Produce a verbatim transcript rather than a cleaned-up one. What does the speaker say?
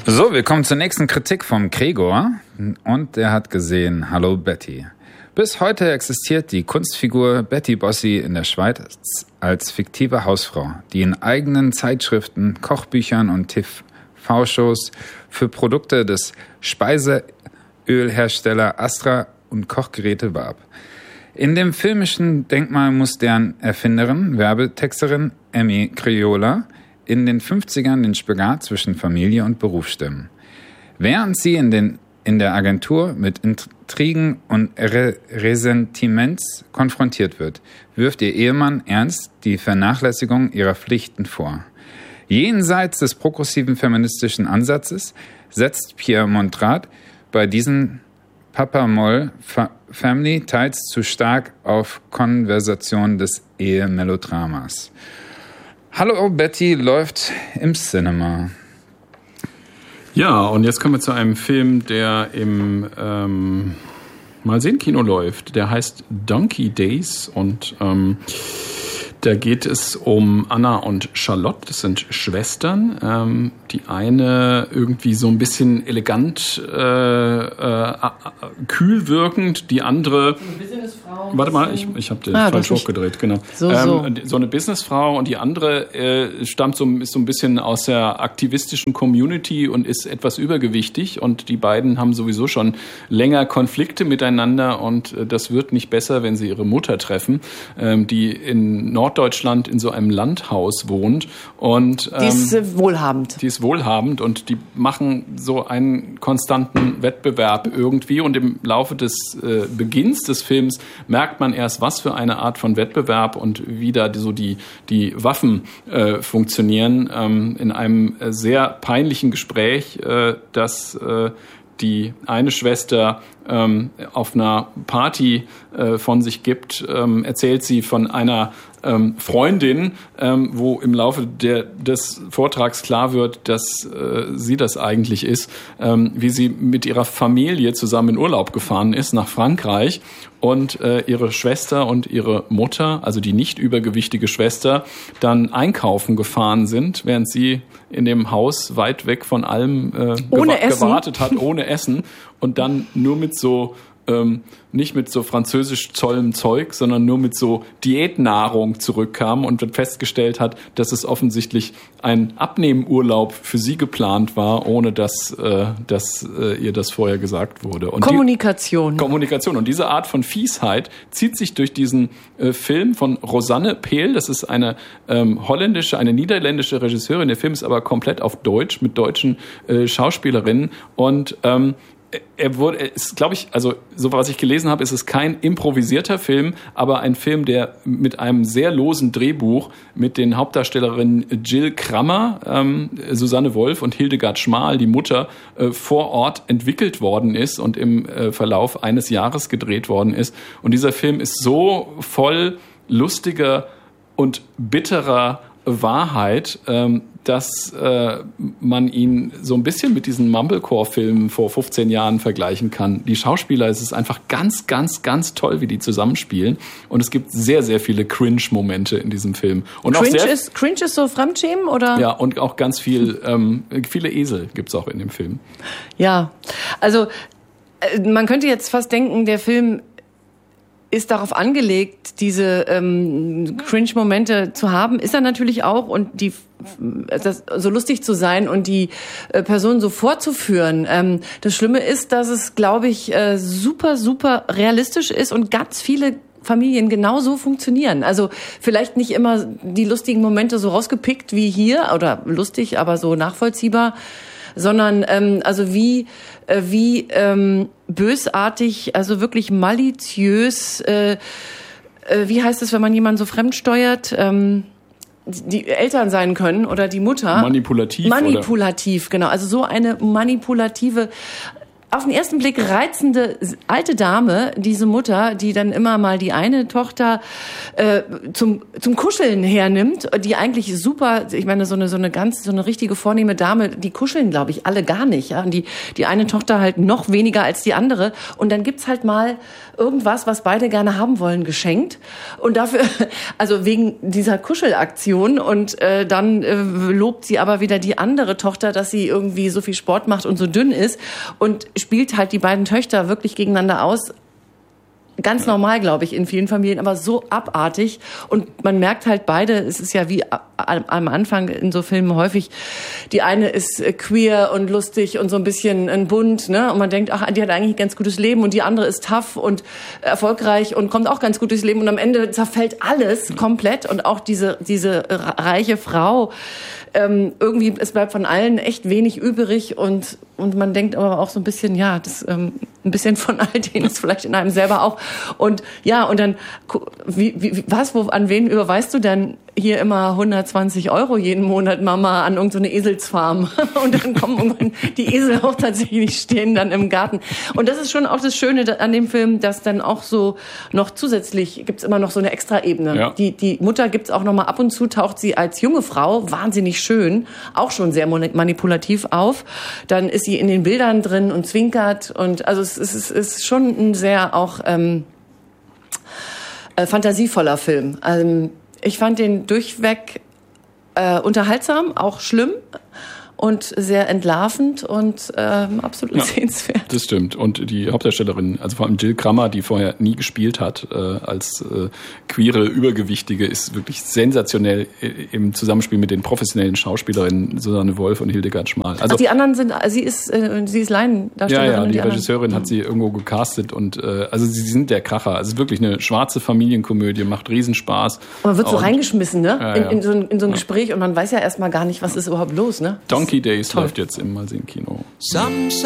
So, wir kommen zur nächsten Kritik vom Gregor und der hat gesehen, Hallo Betty. Bis heute existiert die Kunstfigur Betty Bossi in der Schweiz als fiktive Hausfrau, die in eigenen Zeitschriften, Kochbüchern und T V-Shows für Produkte des Speiseölhersteller Astra und Kochgeräte warb. In dem filmischen Denkmal muss deren Erfinderin, Werbetexterin Emmy Criolla in den fünfzigern den Spagat zwischen Familie und Beruf stemmen. Während sie in, den, in der Agentur mit Intrigen und Re- Ressentiments konfrontiert wird, wirft ihr Ehemann ernst die Vernachlässigung ihrer Pflichten vor. Jenseits des progressiven feministischen Ansatzes setzt Pierre Montrat bei diesen Papa-Moll-Family teils zu stark auf Konversation des Ehemelodramas. Hallo Betty läuft im Cinema. Ja, und jetzt kommen wir zu einem Film, der im ähm, Mal sehen Kino läuft. Der heißt Donkey Days und ähm, da geht es um Anna und Charlotte. Das sind Schwestern. Ähm, die eine irgendwie so ein bisschen elegant, äh, äh, kühl wirkend. Die andere... Eine Businessfrau. Warte mal, ich, ich habe den ah, falsch hochgedreht. Genau. So, so. Ähm, so eine Businessfrau und die andere äh, stammt so, ist so ein bisschen aus der aktivistischen Community und ist etwas übergewichtig. Und die beiden haben sowieso schon länger Konflikte miteinander und äh, das wird nicht besser, wenn sie ihre Mutter treffen, ähm, die in Norddeutschland in so einem Landhaus wohnt. Und, ähm, die ist äh, wohlhabend. Die ist wohlhabend und die machen so einen konstanten Wettbewerb irgendwie und im Laufe des äh, Beginns des Films merkt man erst, was für eine Art von Wettbewerb und wie da so die, die Waffen äh, funktionieren. Ähm, in einem äh, sehr peinlichen Gespräch, äh, das äh, die eine Schwester ähm, auf einer Party äh, von sich gibt, ähm, erzählt sie von einer ähm, Freundin, ähm, wo im Laufe der, des Vortrags klar wird, dass äh, sie das eigentlich ist, ähm, wie sie mit ihrer Familie zusammen in Urlaub gefahren ist nach Frankreich und äh, ihre Schwester und ihre Mutter, also die nicht übergewichtige Schwester, dann einkaufen gefahren sind, während sie in dem Haus weit weg von allem äh, ohne gewa- gewartet hat, ohne Essen und dann nur mit so ähm, nicht mit so französisch zollem Zeug, sondern nur mit so Diätnahrung zurückkam und festgestellt hat, dass es offensichtlich ein Abnehmurlaub für sie geplant war, ohne dass, äh, dass äh, ihr das vorher gesagt wurde. Und Kommunikation. Die, Kommunikation. Und diese Art von Fiesheit zieht sich durch diesen äh, Film von Rosanne Pehl. Das ist eine ähm, holländische, eine niederländische Regisseurin. Der Film ist aber komplett auf Deutsch mit deutschen äh, Schauspielerinnen und ähm, Er wurde, ist, glaube ich, also so was ich gelesen habe, ist es kein improvisierter Film, aber ein Film, der mit einem sehr losen Drehbuch mit den Hauptdarstellerinnen Jill Krammer, ähm, Susanne Wolf und Hildegard Schmal, die Mutter, äh, vor Ort entwickelt worden ist und im äh, Verlauf eines Jahres gedreht worden ist. Und dieser Film ist so voll lustiger und bitterer Wahrheit, ähm, dass äh, man ihn so ein bisschen mit diesen Mumblecore-Filmen vor fünfzehn Jahren vergleichen kann. Die Schauspieler, es ist einfach ganz, ganz, ganz toll, wie die zusammenspielen. Und es gibt sehr, sehr viele Cringe-Momente in diesem Film. Und Cringe, auch sehr, ist, Cringe ist so Fremdschämen, oder? Ja, und auch ganz viel, ähm, viele Esel gibt's auch in dem Film. Ja, also äh, man könnte jetzt fast denken, der Film ist darauf angelegt, diese ähm, Cringe-Momente zu haben, ist er natürlich auch, und die das, so lustig zu sein und die äh, Person so vorzuführen. Ähm, das Schlimme ist, dass es, glaube ich, äh, super, super realistisch ist und ganz viele Familien genauso funktionieren. Also vielleicht nicht immer die lustigen Momente so rausgepickt wie hier, oder lustig, aber so nachvollziehbar, sondern ähm, also wie äh, wie ähm, bösartig, also wirklich maliziös, äh, äh, wie heißt es, wenn man jemanden so fremdsteuert, ähm, die Eltern sein können oder die Mutter. Manipulativ. Manipulativ, oder? Genau. Also so eine manipulative, auf den ersten Blick reizende alte Dame, diese Mutter, die dann immer mal die eine Tochter äh, zum zum Kuscheln hernimmt, die eigentlich super, ich meine so eine so eine ganz so eine richtige vornehme Dame, die kuscheln glaube ich alle gar nicht, ja, und die die eine Tochter halt noch weniger als die andere und dann gibt's halt mal irgendwas, was beide gerne haben wollen, geschenkt und dafür, also wegen dieser Kuschelaktion und äh, dann äh, lobt sie aber wieder die andere Tochter, dass sie irgendwie so viel Sport macht und so dünn ist und spielt halt die beiden Töchter wirklich gegeneinander aus. Ganz normal, glaube ich, in vielen Familien, aber so abartig. Und man merkt halt beide, es ist ja wie am Anfang in so Filmen häufig, die eine ist queer und lustig und so ein bisschen ein bunt, ne? Und man denkt, ach, die hat eigentlich ein ganz gutes Leben und die andere ist tough und erfolgreich und kommt auch ganz gut durchs Leben und am Ende zerfällt alles komplett und auch diese, diese reiche Frau, ähm, irgendwie, es bleibt von allen echt wenig übrig und, und man denkt aber auch so ein bisschen, ja, das, ähm, ein bisschen von all denen ist vielleicht in einem selber auch. Und ja, und dann, wie, wie, was, wo, an wen überweist du denn hier immer hundertzwanzig Euro jeden Monat, Mama, an irgendeine Eselsfarm? Und dann kommen irgendwann die Esel auch tatsächlich stehen dann im Garten. Und das ist schon auch das Schöne an dem Film, dass dann auch so noch zusätzlich gibt's immer noch so eine Extra-Ebene. Ja. Die, die Mutter gibt's auch noch mal ab und zu, taucht sie als junge Frau wahnsinnig schön, auch schon sehr manipulativ auf. Dann ist sie in den Bildern drin und zwinkert und also es ist, es ist schon ein sehr auch ähm, äh, fantasievoller Film. Ähm, ich fand den durchweg äh, unterhaltsam, auch schlimm und sehr entlarvend und ähm, absolut ja, sehenswert. Das stimmt. Und die Hauptdarstellerin, also vor allem Jill Krammer, die vorher nie gespielt hat, äh, als äh, queere Übergewichtige, ist wirklich sensationell im Zusammenspiel mit den professionellen Schauspielerinnen Susanne Wolf und Hildegard Schmal. Also Ach, die anderen sind, sie ist, äh, sie ist Laiendarstellerin. Ja, ja, die, die Regisseurin anderen. hat sie irgendwo gecastet und äh, also sie sind der Kracher. Also es ist wirklich eine schwarze Familienkomödie, macht Riesenspaß. Und man wird so und, reingeschmissen, ne? Ja, ja. In, in, so ein, in so ein ja. Gespräch und man weiß ja erstmal gar nicht, was ist überhaupt los, ne? Donkey Days Toll. Läuft jetzt im Malsehen Kino.